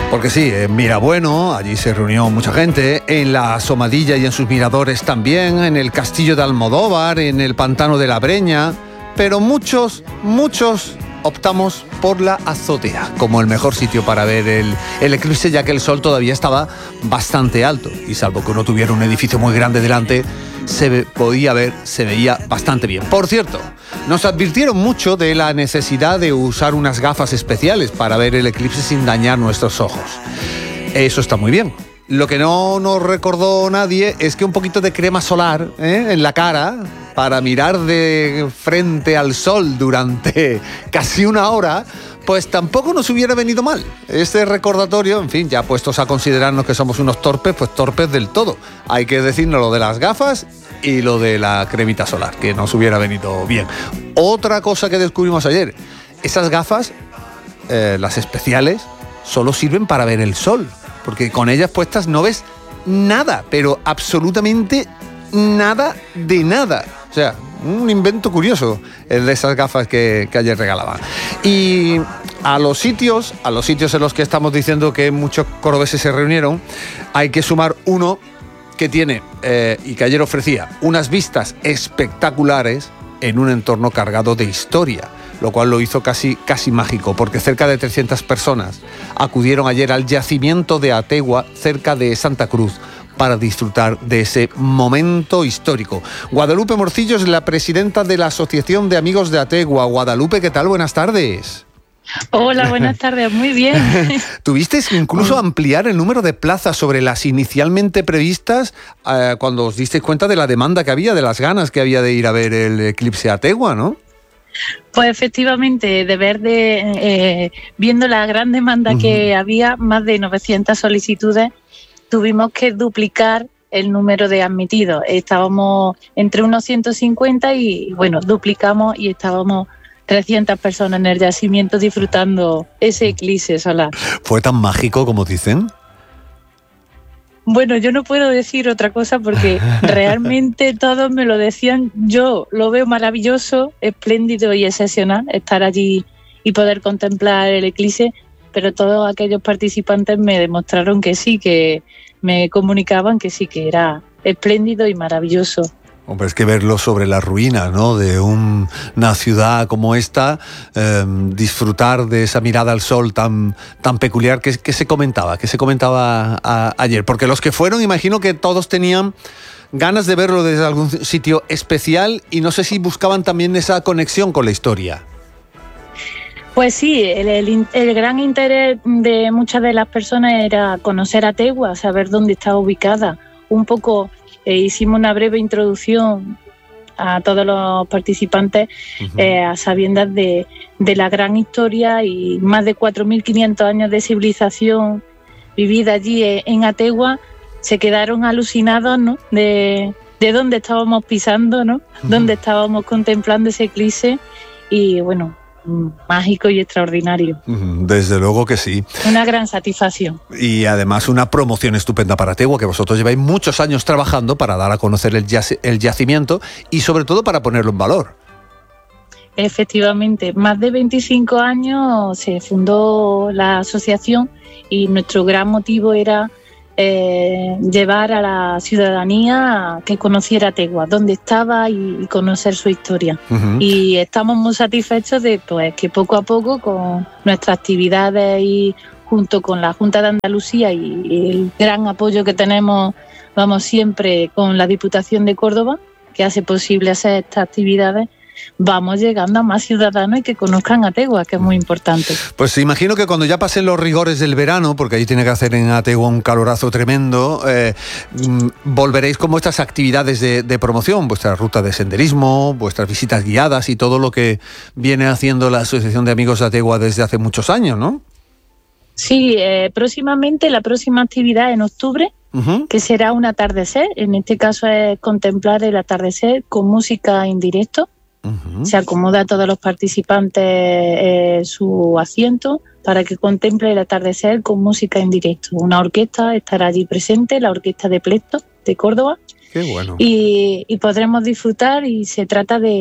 Porque sí, en Mirabueno, allí se reunió mucha gente, en la Asomadilla y en sus miradores también, en el Castillo de Almodóvar, en el Pantano de la Breña, pero muchos optamos por la azotea como el mejor sitio para ver el eclipse, ya que el sol todavía estaba bastante alto y salvo que uno tuviera un edificio muy grande delante, se veía bastante bien. Por cierto, nos advirtieron mucho de la necesidad de usar unas gafas especiales para ver el eclipse sin dañar nuestros ojos. Eso está muy bien. Lo que no nos recordó nadie es que un poquito de crema solar en la cara para mirar de frente al sol durante casi una hora, pues tampoco nos hubiera venido mal. Este recordatorio, en fin, ya puestos a considerarnos que somos unos torpes, pues torpes del todo. Hay que decirnos lo de las gafas y lo de la cremita solar, que nos hubiera venido bien. Otra cosa que descubrimos ayer, esas gafas, las especiales, solo sirven para ver el sol, porque con ellas puestas no ves nada, pero absolutamente nada de nada. O sea, un invento curioso el de esas gafas que ayer regalaban. Y a los sitios en los que estamos diciendo que muchos cordobeses se reunieron, hay que sumar uno que tiene, y que ayer ofrecía, unas vistas espectaculares en un entorno cargado de historia, lo cual lo hizo casi mágico, porque cerca de 300 personas acudieron ayer al yacimiento de Ategua, cerca de Santa Cruz, para disfrutar de ese momento histórico. Guadalupe Morcillo es la presidenta de la Asociación de Amigos de Ategua. Guadalupe, ¿qué tal? Buenas tardes. Hola, buenas tardes, muy bien. ¿Tuvisteis que incluso ampliar el número de plazas sobre las inicialmente previstas cuando os disteis cuenta de la demanda que había, de las ganas que había de ir a ver el eclipse Ategua, ¿no? Pues efectivamente, viendo la gran demanda que había, más de 900 solicitudes, tuvimos que duplicar el número de admitidos. Estábamos entre unos 150 y, bueno, duplicamos y estábamos 300 personas en el yacimiento disfrutando ese eclipse solar. ¿Fue tan mágico como dicen? Bueno, yo no puedo decir otra cosa porque realmente todos me lo decían. Yo lo veo maravilloso, espléndido y excepcional estar allí y poder contemplar el eclipse, pero todos aquellos participantes me demostraron que sí, que me comunicaban que sí, que era espléndido y maravilloso. Hombre, es que verlo sobre las ruinas, ¿no?, de una ciudad como esta, disfrutar de esa mirada al sol tan peculiar que se comentaba ayer. Porque los que fueron, imagino que todos tenían ganas de verlo desde algún sitio especial y no sé si buscaban también esa conexión con la historia. Pues sí, el gran interés de muchas de las personas era conocer Ategua, saber dónde estaba ubicada. Un poco hicimos una breve introducción a todos los participantes a sabiendas de la gran historia y más de 4.500 años de civilización vivida allí en Ategua. Se quedaron alucinados, ¿no?, de dónde estábamos pisando, ¿no?, dónde estábamos contemplando ese eclipse y, bueno, mágico y extraordinario. Desde luego que sí. Una gran satisfacción. Y además una promoción estupenda para Ategua, que vosotros lleváis muchos años trabajando para dar a conocer el yacimiento y sobre todo para ponerlo en valor. Efectivamente, más de 25 años se fundó la asociación y nuestro gran motivo era llevar a la ciudadanía a que conociera Ategua, dónde estaba y conocer su historia. Y estamos muy satisfechos de que poco a poco, con nuestras actividades y junto con la Junta de Andalucía y el gran apoyo que tenemos, vamos, siempre con la Diputación de Córdoba, que hace posible hacer estas actividades, vamos llegando a más ciudadanos y que conozcan Ategua, que es muy importante. Pues imagino que cuando ya pasen los rigores del verano, porque ahí tiene que hacer en Ategua un calorazo tremendo, volveréis con vuestras actividades de promoción, vuestra ruta de senderismo, vuestras visitas guiadas y todo lo que viene haciendo la Asociación de Amigos de Ategua desde hace muchos años, ¿no? Sí, próximamente, la próxima actividad en octubre, que será un atardecer. En este caso es contemplar el atardecer con música en directo. Se acomoda a todos los participantes su asiento para que contemple el atardecer con música en directo. Una orquesta estará allí presente, la Orquesta de Plecto de Córdoba. Qué bueno. Y podremos disfrutar, y se trata de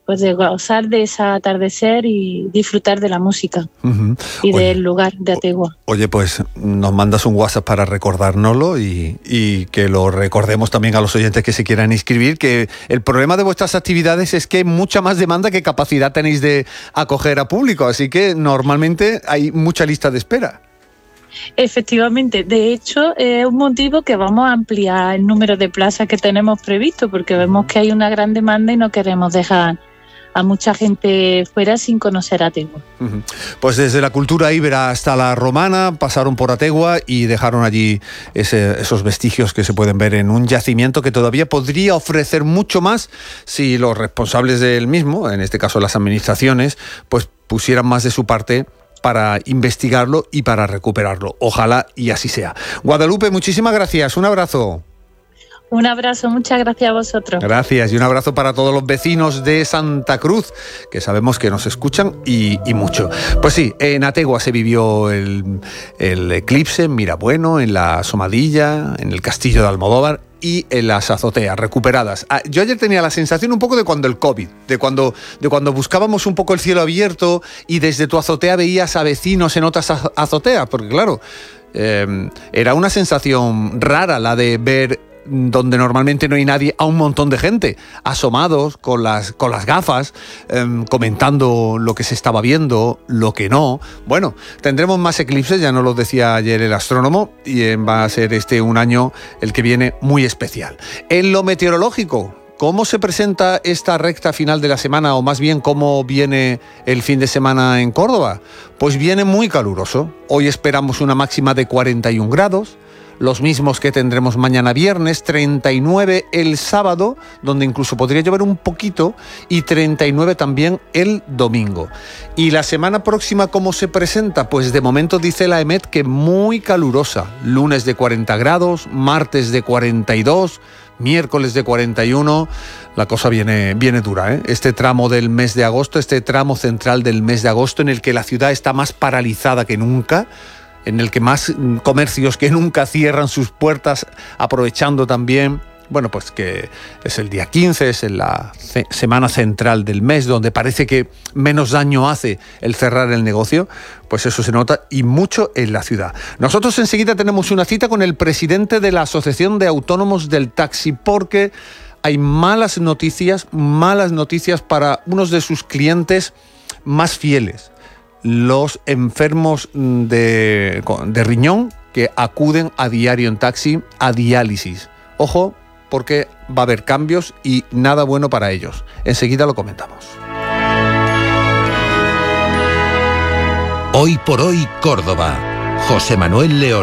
pues de gozar de ese atardecer y disfrutar de la música y del lugar de Ategua. Oye, pues nos mandas un WhatsApp para recordárnoslo y que lo recordemos también a los oyentes que se quieran inscribir, que el problema de vuestras actividades es que hay mucha más demanda que capacidad tenéis de acoger a público, así que normalmente hay mucha lista de espera. Efectivamente, de hecho es un motivo que vamos a ampliar el número de plazas que tenemos previsto, porque vemos que hay una gran demanda y no queremos dejar a mucha gente fuera sin conocer Ategua. Pues desde la cultura íbera hasta la romana pasaron por Ategua y dejaron allí esos vestigios que se pueden ver en un yacimiento que todavía podría ofrecer mucho más si los responsables del mismo, en este caso las administraciones, pues pusieran más de su parte para investigarlo y para recuperarlo. Ojalá y así sea. Guadalupe, muchísimas gracias. Un abrazo. Un abrazo, muchas gracias a vosotros. Gracias, y un abrazo para todos los vecinos de Santa Cruz, que sabemos que nos escuchan y mucho. Pues sí, en Ategua se vivió el eclipse, en Mirabueno, en la Somadilla, en el Castillo de Almodóvar y en las azoteas recuperadas. Yo ayer tenía la sensación un poco de cuando el COVID, de cuando buscábamos un poco el cielo abierto y desde tu azotea veías a vecinos en otras azoteas, porque claro, era una sensación rara la de ver donde normalmente no hay nadie, a un montón de gente asomados con las gafas, comentando lo que se estaba viendo, lo que no. Bueno, tendremos más eclipses, ya nos lo decía ayer el astrónomo, y va a ser un año el que viene muy especial. En lo meteorológico, ¿cómo se presenta esta recta final de la semana, o más bien cómo viene el fin de semana en Córdoba? Pues viene muy caluroso. Hoy esperamos una máxima de 41 grados, los mismos que tendremos mañana viernes, 39 el sábado, donde incluso podría llover un poquito, y 39 también el domingo. ¿Y la semana próxima cómo se presenta? Pues de momento dice la EMET que muy calurosa. Lunes de 40 grados, martes de 42, miércoles de 41, la cosa viene dura, ¿eh? Este tramo del mes de agosto, este tramo central del mes de agosto, en el que la ciudad está más paralizada que nunca, en el que más comercios que nunca cierran sus puertas, aprovechando también, bueno, pues que es el día 15, es en la semana central del mes, donde parece que menos daño hace el cerrar el negocio, pues eso se nota y mucho en la ciudad. Nosotros enseguida tenemos una cita con el presidente de la Asociación de Autónomos del Taxi, porque hay malas noticias para unos de sus clientes más fieles, los enfermos de riñón que acuden a diario en taxi a diálisis. Ojo, porque va a haber cambios y nada bueno para ellos. Enseguida lo comentamos. Hoy por hoy, Córdoba. José Manuel León.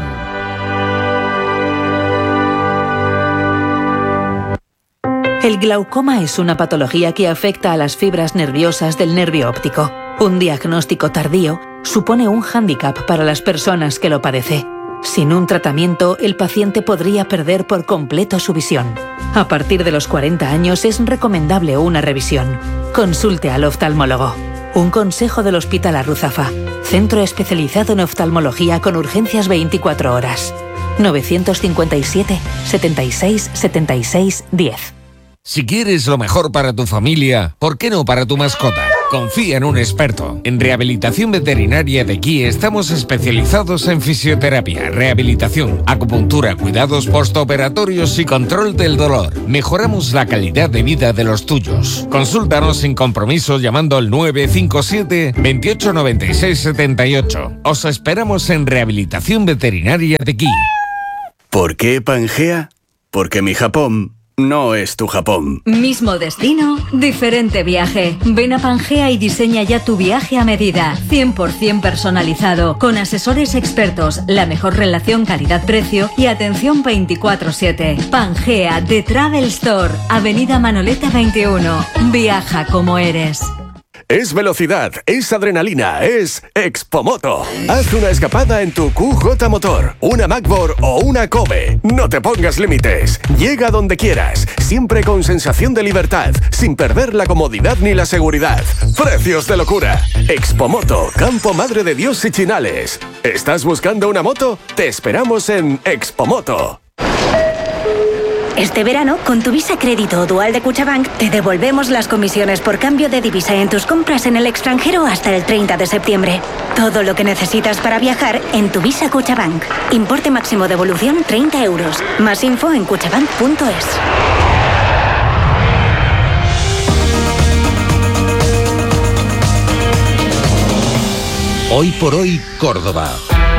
El glaucoma es una patología que afecta a las fibras nerviosas del nervio óptico. Un diagnóstico tardío supone un hándicap para las personas que lo padecen. Sin un tratamiento, el paciente podría perder por completo su visión. A partir de los 40 años es recomendable una revisión. Consulte al oftalmólogo. Un consejo del Hospital Arruzafa, centro especializado en oftalmología con urgencias 24 horas. 957 76 76 10. Si quieres lo mejor para tu familia, ¿por qué no para tu mascota? Confía en un experto. En Rehabilitación Veterinaria de Aquí estamos especializados en fisioterapia, rehabilitación, acupuntura, cuidados postoperatorios y control del dolor. Mejoramos la calidad de vida de los tuyos. Consúltanos sin compromiso llamando al 957 28 96 78. Os esperamos en Rehabilitación Veterinaria de Aquí. ¿Por qué Pangea? Porque mi Japón no es tu Japón. Mismo destino, diferente viaje. Ven a Pangea y diseña ya tu viaje a medida. 100% personalizado, con asesores expertos, la mejor relación calidad-precio y atención 24/7. Pangea, The Travel Store, Avenida Manoleta 21. Viaja como eres. Es velocidad, es adrenalina, es Expomoto. Haz una escapada en tu QJ Motor, una MacBook o una Kobe. No te pongas límites. Llega donde quieras, siempre con sensación de libertad, sin perder la comodidad ni la seguridad. Precios de locura. Expomoto, Campo Madre de Dios y Chinales. ¿Estás buscando una moto? Te esperamos en Expomoto. Este verano, con tu Visa Crédito o Dual de Cuchabank, te devolvemos las comisiones por cambio de divisa en tus compras en el extranjero hasta el 30 de septiembre. Todo lo que necesitas para viajar en tu Visa Cuchabank. Importe máximo devolución 30 euros. Más info en cuchabank.es. Hoy por hoy, Córdoba.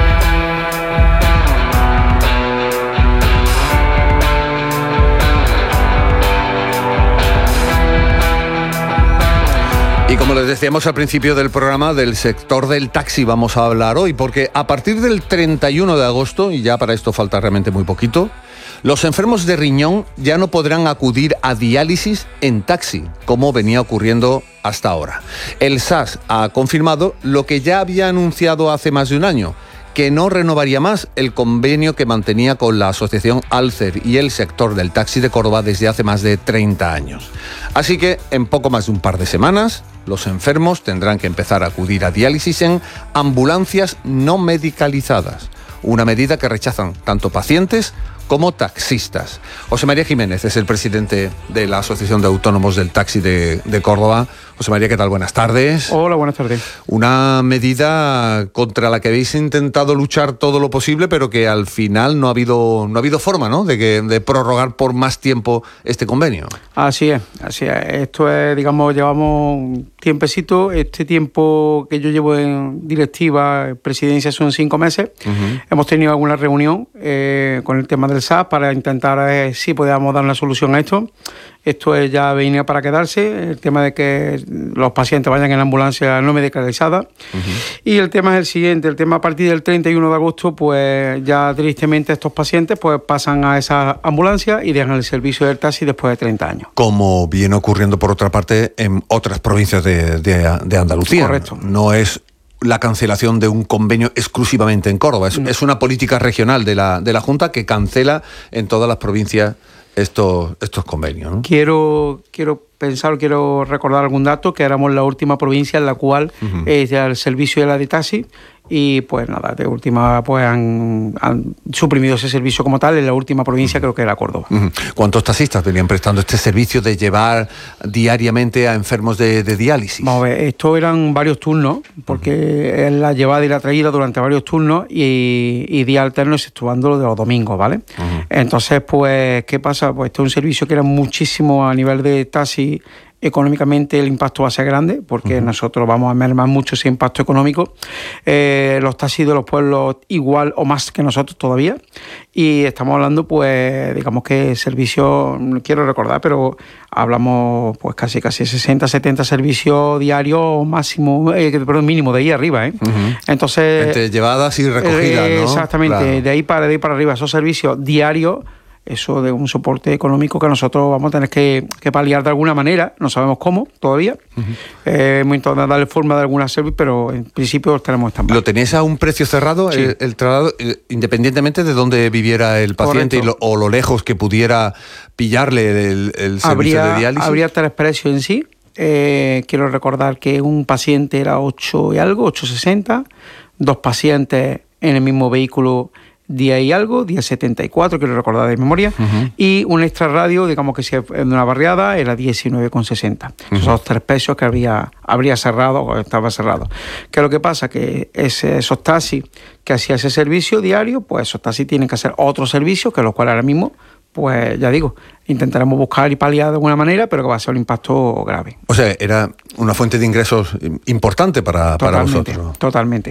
Y como les decíamos al principio del programa, del sector del taxi vamos a hablar hoy, porque a partir del 31 de agosto, y ya para esto falta realmente muy poquito, los enfermos de riñón ya no podrán acudir a diálisis en taxi, como venía ocurriendo hasta ahora. El SAS ha confirmado lo que ya había anunciado hace más de un año, que no renovaría más el convenio que mantenía con la asociación Alcer y el sector del taxi de Córdoba desde hace más de 30 años. Así que en poco más de un par de semanas, los enfermos tendrán que empezar a acudir a diálisis en ambulancias no medicalizadas, una medida que rechazan tanto pacientes como taxistas. José María Jiménez es el presidente de la Asociación de Autónomos del Taxi de Córdoba. José María, ¿qué tal? Buenas tardes. Hola, buenas tardes. Una medida contra la que habéis intentado luchar todo lo posible, pero que al final no ha habido forma, ¿no?, de prorrogar por más tiempo este convenio. Así es. Esto es, digamos, llevamos un tiempecito. Este tiempo que yo llevo en directiva, presidencia, son 5 meses. Uh-huh. Hemos tenido alguna reunión con el tema del SAS para intentar si podíamos dar una solución a esto. Esto ya venía para quedarse, el tema de que los pacientes vayan en ambulancia no medicalizada. Uh-huh. Y el tema es el siguiente, el tema a partir del 31 de agosto, pues ya tristemente estos pacientes pues pasan a esa ambulancia y dejan el servicio del taxi después de 30 años. Como viene ocurriendo por otra parte en otras provincias de Andalucía. Correcto. No es la cancelación de un convenio exclusivamente en Córdoba, es una política regional de la Junta que cancela en todas las provincias estos convenios, ¿no? Quiero recordar algún dato, que éramos la última provincia en la cual ya el servicio era de taxi, y pues nada, de última pues han suprimido ese servicio como tal en la última provincia, creo que era Córdoba. ¿Cuántos taxistas venían prestando este servicio de llevar diariamente a enfermos de diálisis? Vamos a ver, esto eran varios turnos, porque es la llevada y la traída durante varios turnos y día alterno exceptuando lo de los domingos, ¿vale? Entonces, pues, ¿qué pasa? Pues este es un servicio que era muchísimo a nivel de taxi. Económicamente el impacto va a ser grande, porque nosotros vamos a mermar mucho ese impacto económico. Los taxis de los pueblos igual o más que nosotros todavía, y estamos hablando, pues, digamos que servicios, no quiero recordar, pero hablamos pues casi 60, 70 servicios diarios máximo, mínimo, de ahí arriba, ¿eh? Entonces, entre llevadas y recogidas, ¿no? Exactamente, claro. de ahí para arriba, esos servicios diarios. Eso de un soporte económico que nosotros vamos a tener que paliar de alguna manera, no sabemos cómo todavía. Hemos intentado darle forma de alguna servicio, pero en principio los tenemos estampados. ¿Lo tenéis a un precio cerrado, sí, el traslado, independientemente de dónde viviera el paciente o lo lejos que pudiera pillarle el servicio de diálisis? Habría 3 precios en sí. Quiero recordar que un paciente era 8 y algo, 8,60, 2 pacientes en el mismo vehículo, día y algo, día 74, quiero recordar de memoria, y un extra radio, digamos que si es de una barriada, era 19,60. Esos son los 3 precios que habría cerrado o estaba cerrado. ¿Qué es lo que pasa? Que esos taxis que hacía ese servicio diario, pues esos taxis tienen que hacer otro servicio, que los cuales ahora mismo, pues ya digo, intentaremos buscar y paliar de alguna manera, pero que va a ser un impacto grave. O sea, era una fuente de ingresos importante para vosotros. Totalmente.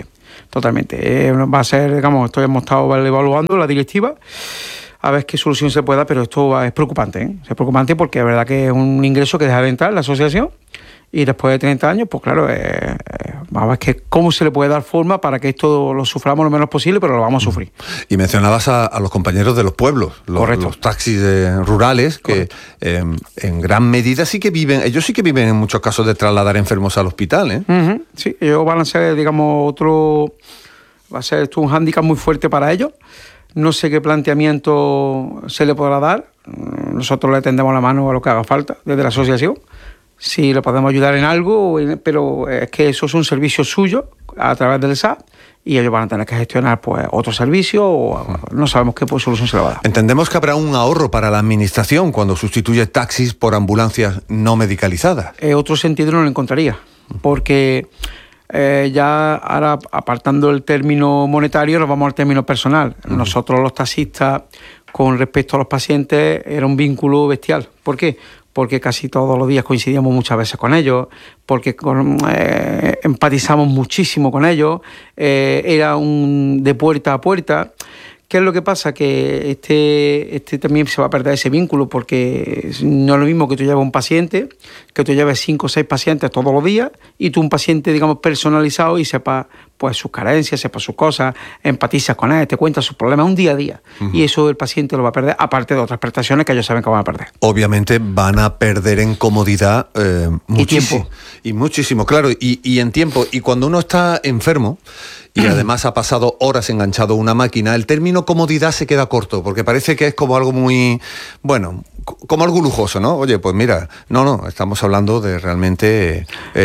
Va a ser, digamos, hemos estado evaluando la directiva a ver qué solución se pueda, pero esto es preocupante, ¿eh? Es preocupante porque es verdad que es un ingreso que deja de entrar en la asociación, y después de 30 años, pues claro, vamos a ver que cómo se le puede dar forma para que esto lo suframos lo menos posible, pero lo vamos a sufrir. Y mencionabas a los compañeros de los pueblos, los taxis rurales, que en gran medida ellos sí que viven en muchos casos de trasladar enfermos al hospital, ¿eh? Sí, ellos van a ser, digamos, va a ser esto un hándicap muy fuerte para ellos. No sé qué planteamiento se le podrá dar. Nosotros le tendemos la mano a lo que haga falta desde la asociación, si le podemos ayudar en algo, pero es que eso es un servicio suyo, a través del SAT, y ellos van a tener que gestionar pues otro servicio o no sabemos qué solución se le va a dar. Entendemos que habrá un ahorro para la administración cuando sustituye taxis por ambulancias no medicalizadas. Otro sentido no lo encontraría, porque ya ahora, apartando el término monetario, nos vamos al término personal. Nosotros los taxistas, con respecto a los pacientes, era un vínculo bestial. ¿Por qué? Porque casi todos los días coincidíamos muchas veces con ellos, porque empatizamos muchísimo con ellos, era de puerta a puerta. ¿Qué es lo que pasa? Que este también se va a perder ese vínculo, porque no es lo mismo que tú lleves un paciente, que tú lleves 5 o 6 pacientes todos los días, y tú un paciente, digamos, personalizado y sepa pues sus carencias, sepa sus cosas, empatizas con él, te cuentas sus problemas, un día a día. Y eso el paciente lo va a perder, aparte de otras prestaciones que ellos saben que van a perder. Obviamente van a perder en comodidad muchísimo. Tiempo. Y muchísimo, claro, y en tiempo. Y cuando uno está enfermo y además ha pasado horas enganchado a una máquina, el término comodidad se queda corto, porque parece que es como algo muy, bueno, como algo lujoso, ¿no? Oye, pues mira, no, estamos hablando de realmente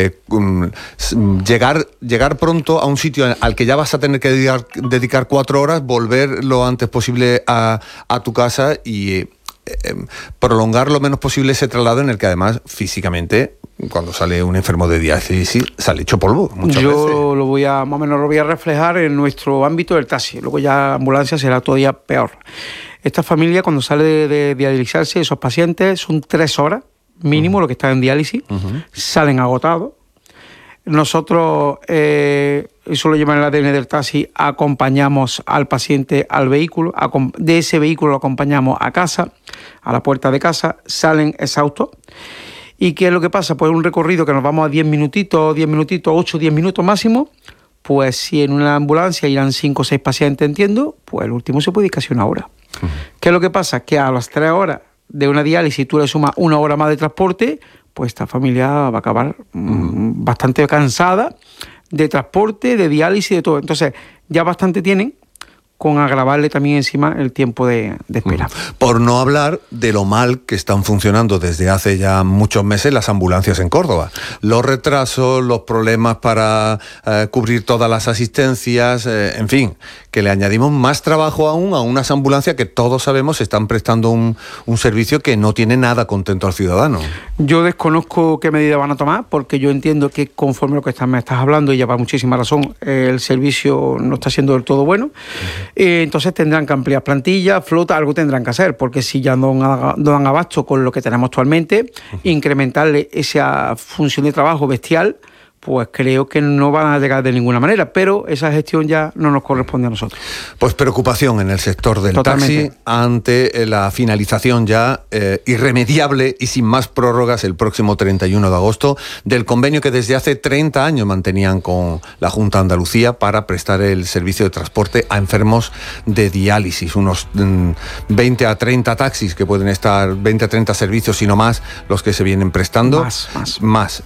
llegar pronto a un sitio al que ya vas a tener que dedicar 4 horas, volver lo antes posible a tu casa y prolongar lo menos posible ese traslado, en el que además físicamente, cuando sale un enfermo de diálisis, sale hecho polvo muchas veces. Yo lo voy a reflejar en nuestro ámbito del taxi. Luego ya ambulancia será todavía peor. Esta familia, cuando sale de dializarse, esos pacientes son 3 horas mínimo lo que están en diálisis, salen agotados. Nosotros, eso lo llaman el ADN del taxi, acompañamos al paciente al vehículo, de ese vehículo lo acompañamos a casa, a la puerta de casa, salen exhaustos. ¿Y qué es lo que pasa? Pues un recorrido que nos vamos a 10 minutitos, 8, 10 minutos máximo. Pues si en una ambulancia irán 5 o 6 pacientes, entiendo, pues el último se puede ir casi 1 hora. ¿Qué es lo que pasa? Que a las 3 horas de una diálisis tú le sumas 1 hora más de transporte, pues esta familia va a acabar bastante cansada de transporte, de diálisis, de todo. Entonces ya bastante tienen con agravarle también encima el tiempo de espera. Por no hablar de lo mal que están funcionando desde hace ya muchos meses las ambulancias en Córdoba. Los retrasos, los problemas para cubrir todas las asistencias, en fin, que le añadimos más trabajo aún a unas ambulancias que todos sabemos están prestando un servicio que no tiene nada contento al ciudadano. Yo desconozco qué medidas van a tomar, porque yo entiendo que conforme lo que me estás hablando, y lleva muchísima razón, el servicio no está siendo del todo bueno. Entonces tendrán que ampliar plantilla, flota, algo tendrán que hacer, porque si ya no dan abasto con lo que tenemos actualmente, incrementarle esa función de trabajo bestial, pues creo que no van a llegar de ninguna manera, pero esa gestión ya no nos corresponde a nosotros. Pues preocupación en el sector del taxi ante la finalización ya irremediable y sin más prórrogas el próximo 31 de agosto del convenio que desde hace 30 años mantenían con la Junta de Andalucía para prestar el servicio de transporte a enfermos de diálisis. Unos 20 a 30 taxis que pueden estar, 20 a 30 servicios y no más, los que se vienen prestando. Más.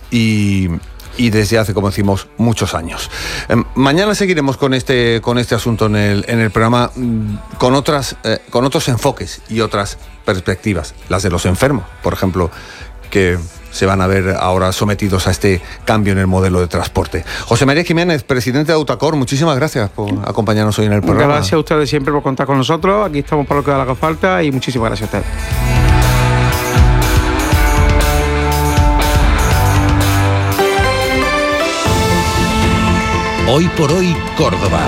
Y desde hace, como decimos, muchos años. Mañana seguiremos con este asunto en el programa, con otros enfoques y otras perspectivas, las de los enfermos, por ejemplo, que se van a ver ahora sometidos a este cambio en el modelo de transporte. José María Jiménez, presidente de Autacor, muchísimas gracias por acompañarnos hoy en el programa. Gracias a ustedes siempre por contar con nosotros. Aquí estamos para lo que haga falta y muchísimas gracias a ustedes. Hoy por hoy, Córdoba.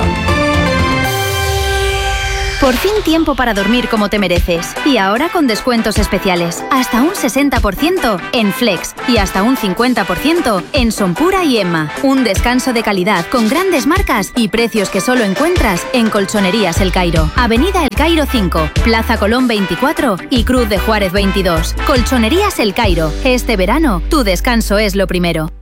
Por fin tiempo para dormir como te mereces. Y ahora con descuentos especiales. Hasta un 60% en Flex y hasta un 50% en Sonpura y Emma. Un descanso de calidad con grandes marcas y precios que solo encuentras en Colchonerías El Cairo. Avenida El Cairo 5, Plaza Colón 24 y Cruz de Juárez 22. Colchonerías El Cairo. Este verano, tu descanso es lo primero.